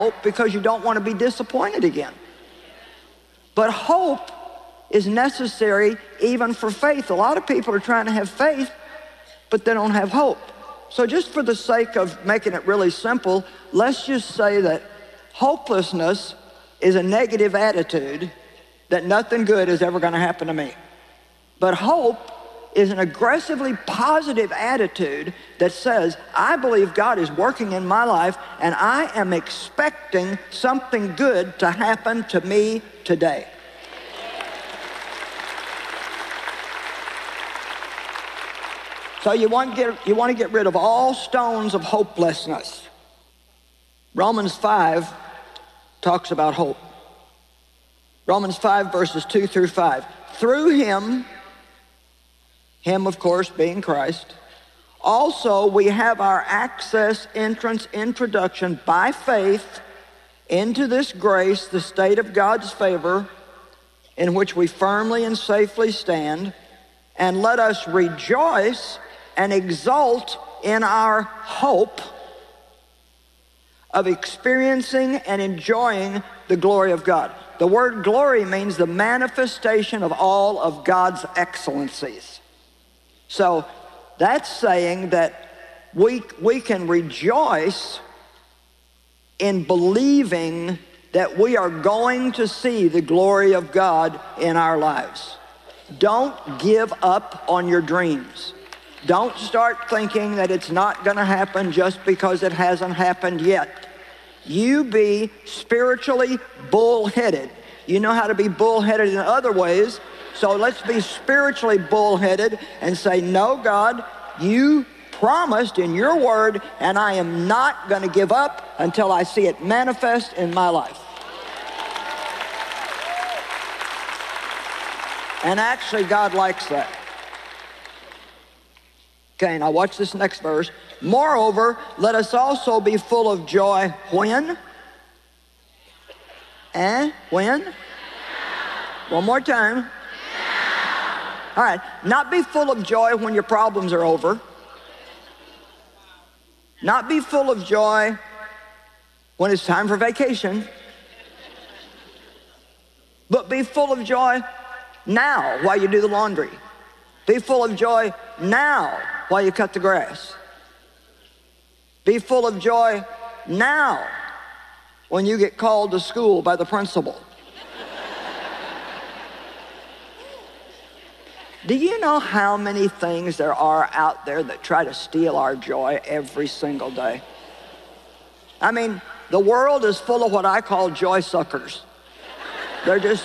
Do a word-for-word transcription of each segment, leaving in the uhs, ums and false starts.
hope because you don't want to be disappointed again. But hope is necessary even for faith. A lot of people are trying to have faith, but they don't have hope. So just for the sake of making it really simple, let's just say that hopelessness is a negative attitude, that nothing good is ever going to happen to me. But hope is an aggressively positive attitude that says, I believe God is working in my life and I am expecting something good to happen to me today. So you want to get, you want to get rid of all stones of hopelessness. Romans five talks about hope. Romans five verses two through five. Through him, him of course being Christ, also we have our access, entrance, introduction by faith into this grace, the state of God's favor, in which we firmly and safely stand, and let us rejoice and exult in our hope of experiencing and enjoying the glory of God. The word glory means the manifestation of all of God's excellencies. So that's saying that we, we can rejoice in believing that we are going to see the glory of God in our lives. Don't give up on your dreams. Don't start thinking that it's not going to happen just because it hasn't happened yet. You be spiritually bullheaded. You know how to be bullheaded in other ways, so let's be spiritually bullheaded and say, no, God, you promised in your word, and I am not going to give up until I see it manifest in my life. And actually, God likes that. Okay, now watch this next verse. Moreover, let us also be full of joy when? Eh? When? One more time. All right, not be full of joy when your problems are over. Not be full of joy when it's time for vacation. But be full of joy now while you do the laundry. Be full of joy now while you cut the grass. Be full of joy now when you get called to school by the principal. Do you know how many things there are out there that try to steal our joy every single day? I mean, the world is full of what I call joy suckers. They're just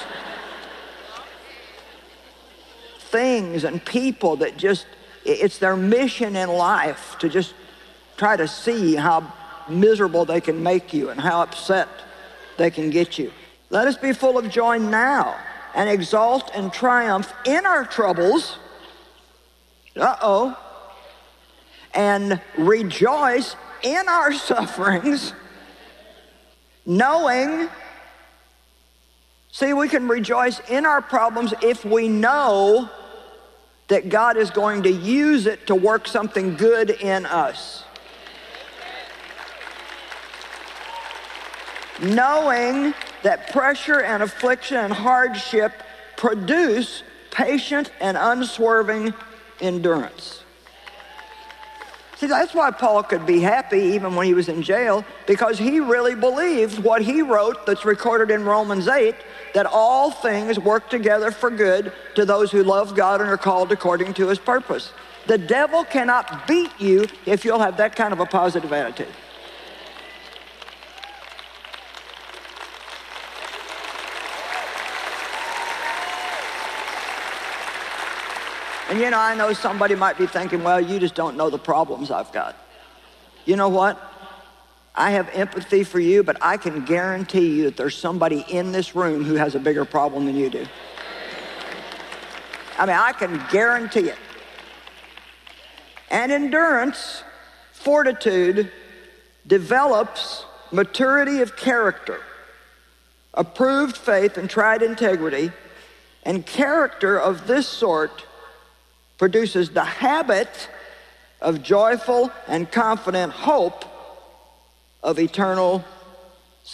things and people that just, it's their mission in life to just try to see how miserable they can make you and how upset they can get you. Let us be full of joy now and exult and triumph in our troubles, uh-oh, and rejoice in our sufferings, knowing, see, we can rejoice in our problems if we know that God is going to use it to work something good in us. Knowing that pressure and affliction and hardship produce patient and unswerving endurance. See, that's why Paul could be happy even when he was in jail, because he really believed what he wrote that's recorded in Romans eight, that all things work together for good to those who love God and are called according to his purpose. The devil cannot beat you if you'll have that kind of a positive attitude. And you know, I know somebody might be thinking, well, you just don't know the problems I've got. You know what? I have empathy for you, but I can guarantee you that there's somebody in this room who has a bigger problem than you do. I mean, I can guarantee it. And endurance, fortitude, develops maturity of character, approved faith and tried integrity, and character of this sort produces the habit of joyful and confident hope of eternal